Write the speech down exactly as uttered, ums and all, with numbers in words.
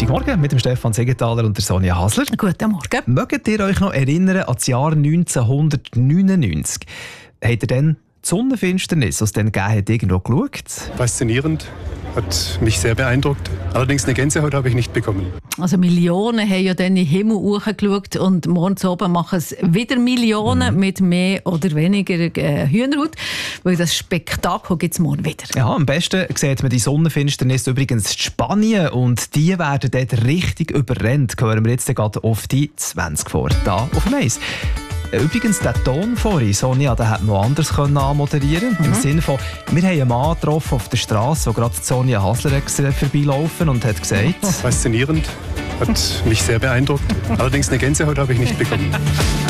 Morgen mit dem Stefan Siegenthaler und der Sonja Hasler. Guten Morgen. Mögt ihr euch noch erinnern an das Jahr neunzehnhundertneunundneunzig? Habt ihr dann die Sonnenfinsternis, was es dann gegeben hat, irgendwo geschaut? Faszinierend, hat mich sehr beeindruckt. Allerdings eine Gänsehaut habe ich nicht bekommen. Also Millionen haben ja dann in den Himmel hochgeschaut und morgens oben machen es wieder Millionen mhm. mit mehr oder weniger äh, Hühnerhaut, weil das Spektakel gibt es morgen wieder. Ja, am besten sieht man die Sonnenfinsternis übrigens in Spanien und die werden dort richtig überrennt. Hören wir jetzt gerade auf die zwanzig vor, da auf dem Eis. Übrigens, der Ton vorhin, Sonja, den hätte man anders anmoderieren können. Mhm. Im Sinne von, wir haben einen Mann getroffen auf der Straße, wo gerade Sonja Hasler vorbeilaufen und hat gesagt... Faszinierend, hat mich sehr beeindruckt. Allerdings eine Gänsehaut habe ich nicht bekommen.